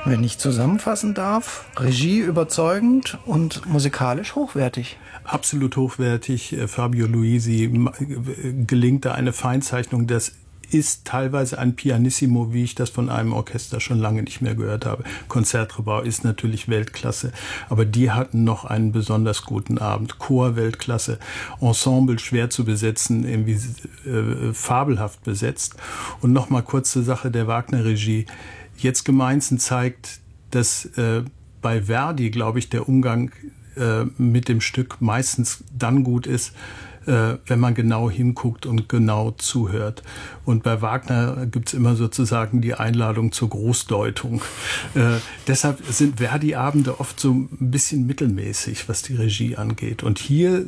Wenn ich zusammenfassen darf, Regie überzeugend und musikalisch hochwertig. Absolut hochwertig. Fabio Luisi gelingt da eine Feinzeichnung. Das ist teilweise ein Pianissimo, wie ich das von einem Orchester schon lange nicht mehr gehört habe. Concertgebouw ist natürlich Weltklasse, aber die hatten noch einen besonders guten Abend. Chor Weltklasse, Ensemble schwer zu besetzen, irgendwie fabelhaft besetzt. Und nochmal kurze Sache der Wagner-Regie. Jetzt Gemeinsen zeigt, dass bei Verdi, glaube ich, der Umgang mit dem Stück meistens dann gut ist, wenn man genau hinguckt und genau zuhört. Und bei Wagner gibt's immer sozusagen die Einladung zur Großdeutung. Deshalb sind Verdi-Abende oft so ein bisschen mittelmäßig, was die Regie angeht. Und hier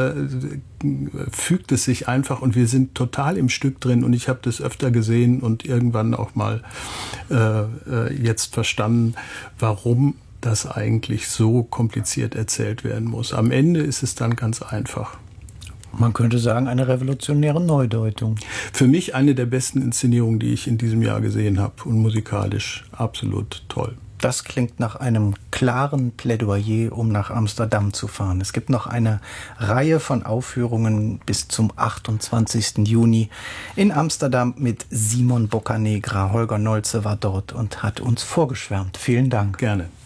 fügt es sich einfach und wir sind total im Stück drin. Und ich habe das öfter gesehen und irgendwann auch mal jetzt verstanden, warum das eigentlich so kompliziert erzählt werden muss. Am Ende ist es dann ganz einfach. Man könnte sagen, eine revolutionäre Neudeutung. Für mich eine der besten Inszenierungen, die ich in diesem Jahr gesehen habe und musikalisch absolut toll. Das klingt nach einem klaren Plädoyer, um nach Amsterdam zu fahren. Es gibt noch eine Reihe von Aufführungen bis zum 28. Juni in Amsterdam mit Simon Boccanegra. Holger Nolze war dort und hat uns vorgeschwärmt. Vielen Dank. Gerne.